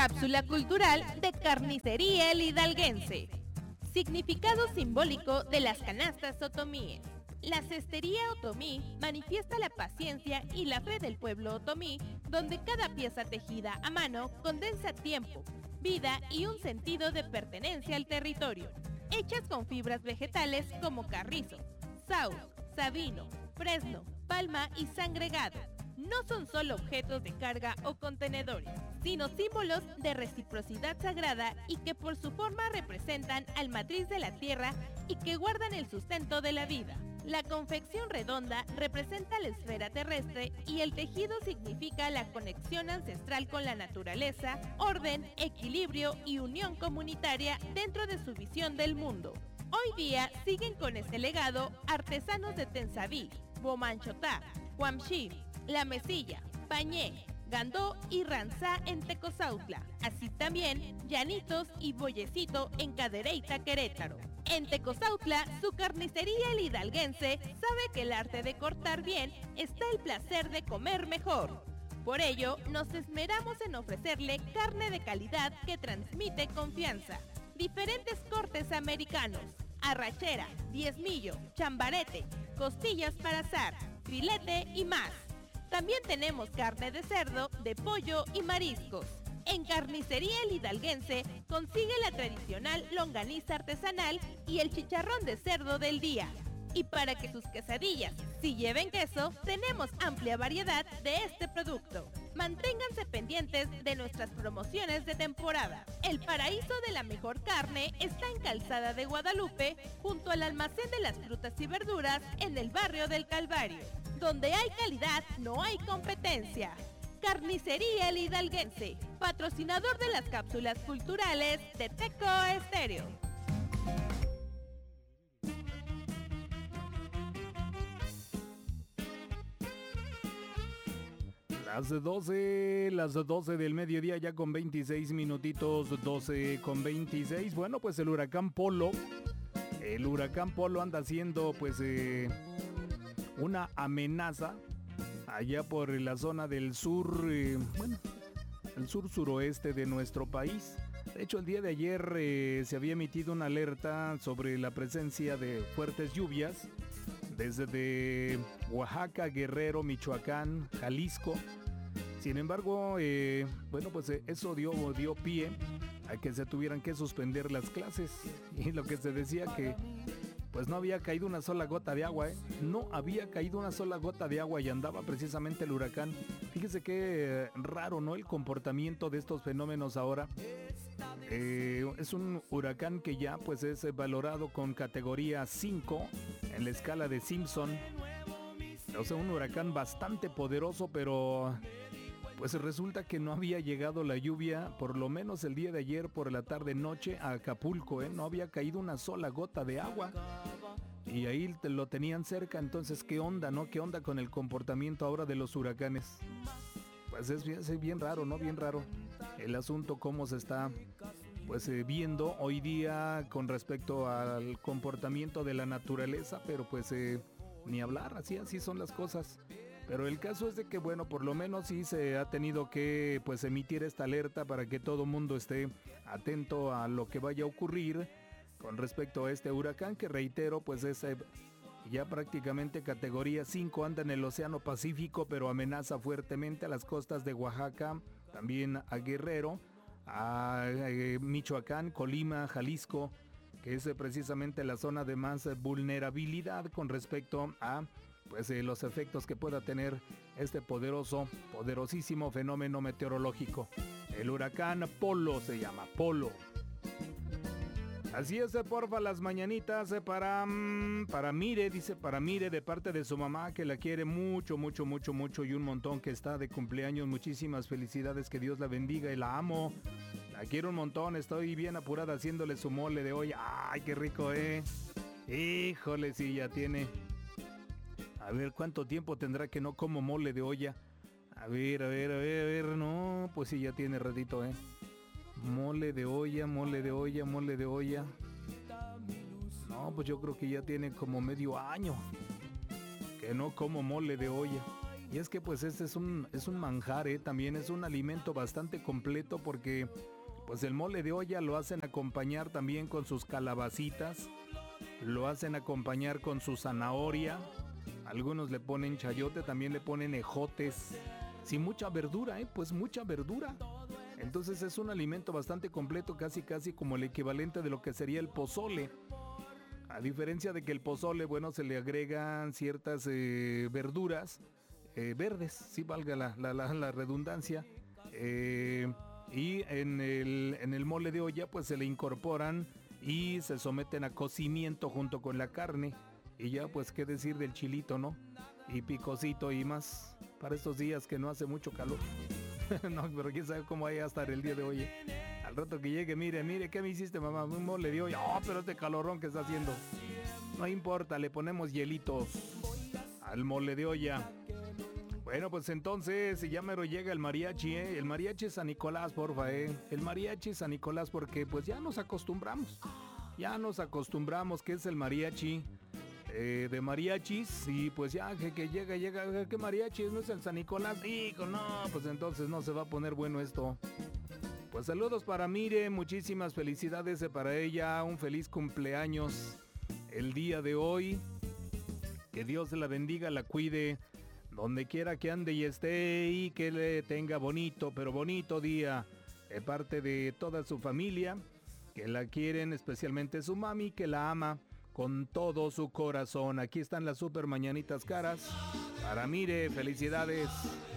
Cápsula cultural de Carnicería El Hidalguense. Significado simbólico de las canastas otomíes. La cestería otomí manifiesta la paciencia y la fe del pueblo otomí, donde cada pieza tejida a mano condensa tiempo, vida y un sentido de pertenencia al territorio. Hechas con fibras vegetales como carrizo, saúz, sabino, fresno, palma y sangregado. No son solo objetos de carga o contenedores, sino símbolos de reciprocidad sagrada y que por su forma representan al matriz de la tierra y que guardan el sustento de la vida. La confección redonda representa la esfera terrestre y el tejido significa la conexión ancestral con la naturaleza, orden, equilibrio y unión comunitaria dentro de su visión del mundo. Hoy día siguen con este legado artesanos de Tensabí, Bomanchotá, Huamxí, La Mesilla, Pañé, Gandó y Ranzá en Tecozautla, así también Llanitos y Bollecito en Cadereyta, Querétaro. En Tecozautla, su carnicería El Hidalguense sabe que el arte de cortar bien está el placer de comer mejor. Por ello, nos esmeramos en ofrecerle carne de calidad que transmite confianza. Diferentes cortes americanos, arrachera, diezmillo, chambarete, costillas para asar, filete y más. También tenemos carne de cerdo, de pollo y mariscos. En Carnicería El Hidalguense consigue la tradicional longaniza artesanal y el chicharrón de cerdo del día. Y para que sus quesadillas sí lleven queso, tenemos amplia variedad de este producto. Manténganse pendientes de nuestras promociones de temporada. El paraíso de la mejor carne está en Calzada de Guadalupe, junto al almacén de las frutas y verduras en el barrio del Calvario. Donde hay calidad, no hay competencia. Carnicería El Hidalguense, patrocinador de las cápsulas culturales de Teco Estéreo. Las 12 del mediodía ya con 26 minutitos, 12 con 26. Bueno, pues el huracán Polo anda haciendo pues una amenaza allá por la zona del sur, el sur-suroeste de nuestro país. De hecho, el día de ayer se había emitido una alerta sobre la presencia de fuertes lluvias desde Oaxaca, Guerrero, Michoacán, Jalisco. Sin embargo, pues eso dio pie a que se tuvieran que suspender las clases. Y lo que se decía que pues no había caído una sola gota de agua, no había caído una sola gota de agua y andaba precisamente el huracán. Fíjese qué raro, ¿no? El comportamiento de estos fenómenos ahora. Es un huracán que ya pues es valorado con categoría 5 en la escala de Simpson. O sea, un huracán bastante poderoso, pero pues resulta que no había llegado la lluvia, por lo menos el día de ayer por la tarde-noche a Acapulco, no había caído una sola gota de agua. Y ahí lo tenían cerca, entonces ¿qué onda, no? ¿Qué onda con el comportamiento ahora de los huracanes? Pues es bien raro, ¿no? Bien raro el asunto, cómo se está pues viendo hoy día con respecto al comportamiento de la naturaleza, pero pues ni hablar, así son las cosas. Pero el caso es de que, bueno, por lo menos sí se ha tenido que pues emitir esta alerta para que todo mundo esté atento a lo que vaya a ocurrir con respecto a este huracán, que reitero, pues es ya prácticamente categoría 5, anda en el Océano Pacífico, pero amenaza fuertemente a las costas de Oaxaca, también a Guerrero, a Michoacán, Colima, Jalisco, que es precisamente la zona de más vulnerabilidad con respecto a pues los efectos que pueda tener este poderosísimo fenómeno meteorológico. El huracán Polo se llama, Polo. Así es, porfa, las mañanitas para Mire, dice para Mire, de parte de su mamá, que la quiere mucho, mucho, mucho, mucho y un montón, que está de cumpleaños. Muchísimas felicidades, que Dios la bendiga y la amo. La quiero un montón, estoy bien apurada haciéndole su mole de olla. ¡Ay, qué rico, Híjole, sí, ya tiene. A ver, ¿cuánto tiempo tendrá que no como mole de olla? A ver, no, pues sí, ya tiene ratito, Mole de olla. No, pues yo creo que ya tiene como medio año que no como mole de olla. Y es que pues este es un manjar, también es un alimento bastante completo porque pues el mole de olla lo hacen acompañar también con sus calabacitas, lo hacen acompañar con su zanahoria, algunos le ponen chayote, también le ponen ejotes, sí, mucha verdura, pues mucha verdura. Entonces es un alimento bastante completo, casi como el equivalente de lo que sería el pozole. A diferencia de que el pozole, bueno, se le agregan ciertas verduras verdes, sí valga la redundancia, y en el mole de olla pues se le incorporan y se someten a cocimiento junto con la carne. Y ya pues qué decir del chilito, ¿no? Y picosito y más para estos días que no hace mucho calor. No, pero quién sabe cómo vaya a estar el día de hoy. Al rato que llegue, mire, ¿qué me hiciste, mamá? Un mole de olla. Oh, pero este calorón que está haciendo. No importa, le ponemos hielitos al mole de olla. Bueno, pues entonces ya mero llega el mariachi, El mariachi San Nicolás, porfa, El mariachi San Nicolás, porque pues ya nos acostumbramos. Ya nos acostumbramos que es el mariachi de mariachis. Y pues ya que llega, ¿qué mariachi? ¿No es el San Nicolás? Hijo, no, pues entonces no se va a poner bueno esto. Pues saludos para Mire, muchísimas felicidades para ella, un feliz cumpleaños el día de hoy. Que Dios la bendiga, la cuide, donde quiera que ande y esté, y que le tenga bonito, pero bonito día, de parte de toda su familia, que la quieren, especialmente su mami, que la ama con todo su corazón. Aquí están las super mañanitas caras. Para Mire, felicidades.